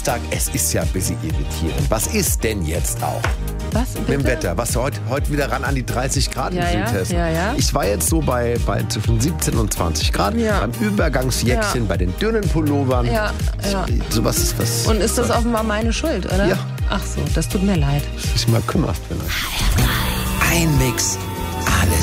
Samstag, es ist ja ein bisschen irritierend. Was ist denn jetzt auch? Was? Bitte? Mit dem Wetter. Was heute wieder ran an die 30 Grad Ja, in ja, Südhessen. ja. Ich war jetzt so bei zwischen 17 und 20 Grad. Ja. Beim Übergangsjäckchen, Ja. bei den dünnen Pullovern. Ja. Sowas ist was. Und ist das offenbar meine Schuld, oder? Ja. Ach so, das tut mir leid. Dass du dich mal kümmerst vielleicht. Ein Mix, alles